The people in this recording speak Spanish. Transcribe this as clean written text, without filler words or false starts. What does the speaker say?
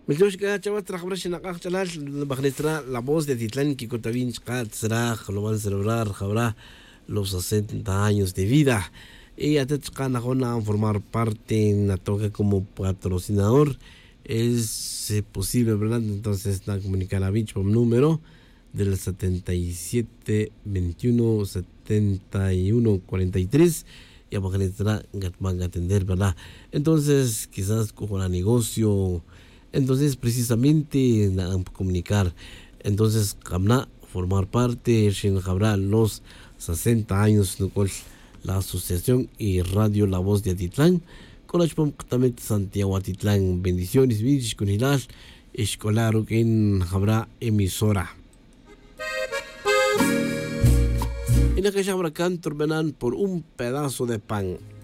Miltoshka chavat trabajar en la chalal bagnetra la voz de Titlán Kikotavin Chat será lo van a celebrar habrá los 60 años de vida. Y a Tetskana a formar parte en la toca como patrocinador. Es posible, ¿verdad? Entonces, la comunicar a Vinch por número del 77 21 71 43. Ya van a atender, ¿verdad? Entonces, quizás con el negocio. Entonces, precisamente, comunicar. Entonces, formar parte, habrá los 60 años de la asociación y radio La Voz de Atitlán. Con la Santiago Atitlán. Bendiciones, Vinch, con Hilal. Escolar, que habrá emisora. En la que habrá canto por un pedazo de pan.